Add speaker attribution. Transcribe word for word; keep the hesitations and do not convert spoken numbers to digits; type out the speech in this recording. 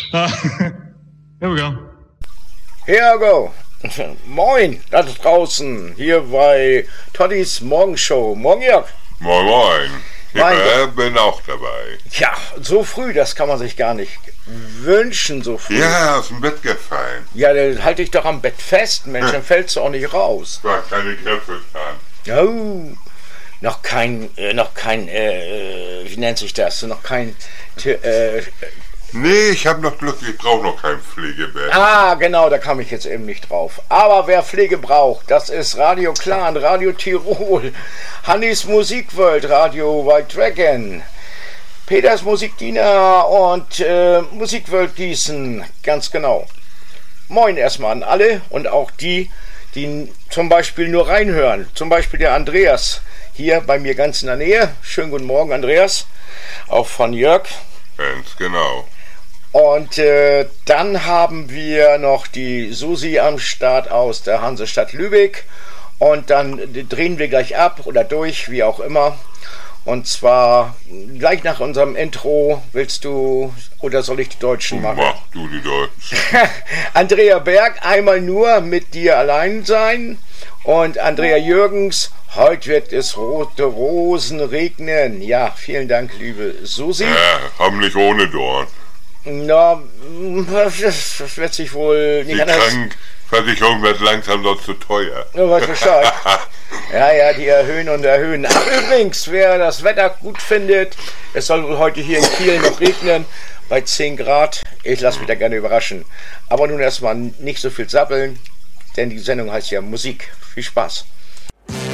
Speaker 1: Uh, here we go.
Speaker 2: Here we go. Moin, da draußen, hier bei Toddys Morgenshow. Morgen, Jörg.
Speaker 3: Moin, moin. Ich
Speaker 2: Mein
Speaker 3: bin auch dabei.
Speaker 2: Ja, so früh, das kann man sich gar nicht wünschen, so früh.
Speaker 3: Ja, aus dem Bett gefallen.
Speaker 2: Ja, dann halte ich doch am Bett fest, Mensch, dann fällst du auch nicht raus.
Speaker 3: War keine Grippe dran.
Speaker 2: Oh, noch kein, äh, noch kein, äh, wie nennt sich das? Noch kein, äh,
Speaker 3: Nee, ich habe noch Glück, ich brauche noch kein Pflegebett.
Speaker 2: Ah, genau, da kam ich jetzt eben nicht drauf. Aber wer Pflege braucht, das ist Radio Clan, Radio Tirol, Hannis Musikworld, Radio White Dragon, Peters Musikdiener und äh, Musikworld Gießen, ganz genau. Moin erstmal an alle und auch die, die zum Beispiel nur reinhören. Zum Beispiel der Andreas, hier bei mir ganz in der Nähe. Schönen guten Morgen, Andreas, auch von Jörg.
Speaker 3: Ganz genau.
Speaker 2: Und äh, dann haben wir noch die Susi am Start aus der Hansestadt Lübeck. Und dann drehen wir gleich ab oder durch, wie auch immer. Und zwar gleich nach unserem Intro. Willst du oder soll ich die Deutschen machen?
Speaker 3: Mach du die Deutschen.
Speaker 2: Andrea Berg, einmal nur mit dir allein sein. Und Andrea Jürgens, heute wird es rote Rosen regnen. Ja, vielen Dank, liebe Susi.
Speaker 3: Ja, haben nicht ohne Dorn.
Speaker 2: Na, das, das wird sich wohl nicht
Speaker 3: Die
Speaker 2: anders.
Speaker 3: Krankenversicherung wird langsam noch zu teuer.
Speaker 2: Ja, weiß Bescheid. Ja, ja, die erhöhen und erhöhen. Ach, übrigens, wer das Wetter gut findet, es soll wohl heute hier in Kiel noch regnen, bei zehn Grad. Ich lasse mich da gerne überraschen. Aber nun erstmal nicht so viel sappeln, denn die Sendung heißt ja Musik. Viel Spaß.